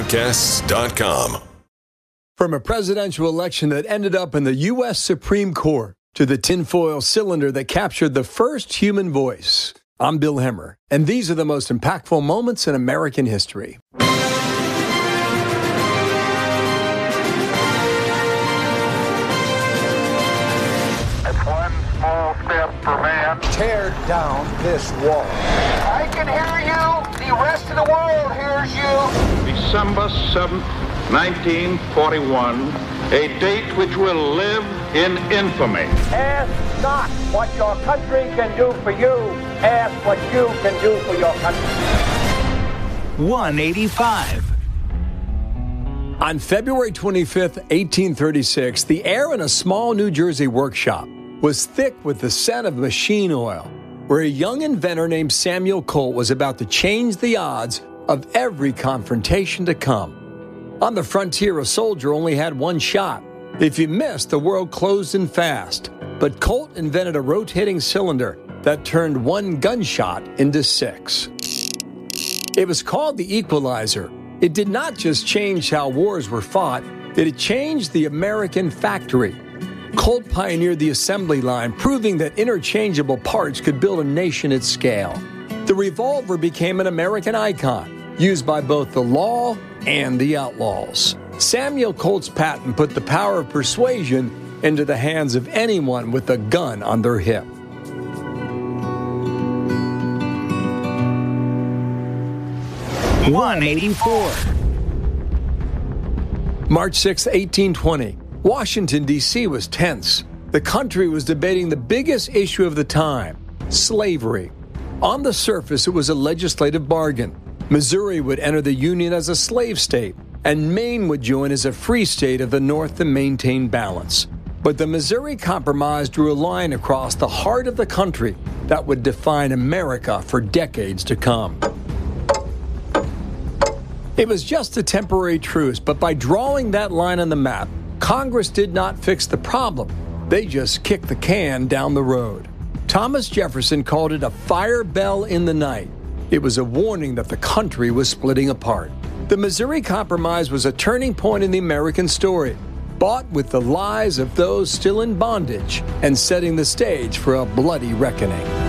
SupremacyPodcasts.com. From a presidential election that ended up in the U.S. Supreme Court to the tinfoil cylinder that captured the first human voice, I'm Bill Hemmer, and these are the most impactful moments in American history. For man. Tear down this wall. I can hear you. The rest of the world hears you. December 7th, 1941, a date which will live in infamy. Ask not what your country can do for you. Ask what you can do for your country. 185. On February 25th, 1836, the air in a small New Jersey workshop was thick with the scent of machine oil, where a young inventor named Samuel Colt was about to change the odds of every confrontation to come. On the frontier, a soldier only had one shot. If he missed, the world closed in fast. But Colt invented a rotating cylinder that turned one gunshot into 6. It was called the Equalizer. It did not just change how wars were fought, it changed the American factory. Colt pioneered the assembly line, proving that interchangeable parts could build a nation at scale. The revolver became an American icon, used by both the law and the outlaws. Samuel Colt's patent put the power of persuasion into the hands of anyone with a gun on their hip. March 6, 1820. Washington, D.C. was tense. The country was debating the biggest issue of the time, slavery. On the surface, it was a legislative bargain. Missouri would enter the Union as a slave state, and Maine would join as a free state of the North to maintain balance. But the Missouri Compromise drew a line across the heart of the country that would define America for decades to come. It was just a temporary truce, but by drawing that line on the map, Congress did not fix the problem. They just kicked the can down the road. Thomas Jefferson called it a fire bell in the night. It was a warning that the country was splitting apart. The Missouri Compromise was a turning point in the American story, bought with the lies of those still in bondage and setting the stage for a bloody reckoning.